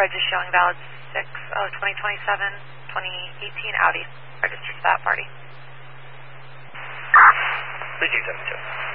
just showing valid 6/2027, 2018 Audi. Registered to that party. 3272.